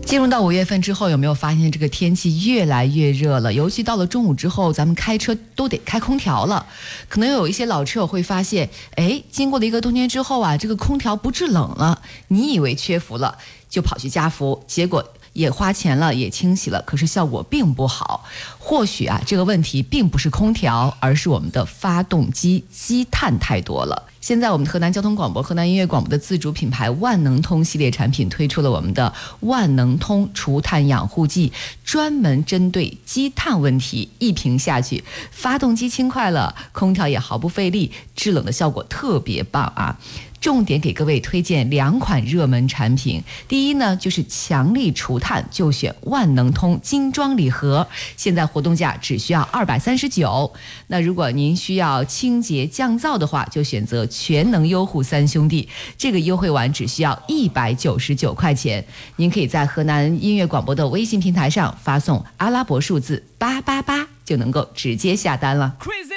进入到5月份之后，有没有发现这个天气越来越热了？尤其到了中午之后，咱们开车都得开空调了。可能有一些老车友会发现，经过了一个冬天之后啊，这个空调不制冷了，你以为缺伏了，就跑去加伏，结果也花钱了，也清洗了，可是效果并不好。或许啊，这个问题并不是空调，而是我们的发动机积碳太多了。现在我们河南交通广播、河南音乐广播的自主品牌万能通系列产品推出了我们的万能通除碳养护剂，专门针对积碳问题，一瓶下去，发动机轻快了，空调也毫不费力，制冷的效果特别棒啊！重点给各位推荐2款热门产品。第一呢，就是强力除碳，就选万能通精装礼盒，现在活动价只需要239。那如果您需要清洁降噪的话，就选择全能优护3兄弟，这个优惠完只需要199块钱。您可以在河南音乐广播的微信平台上发送阿拉伯数字888，就能够直接下单了。Crazy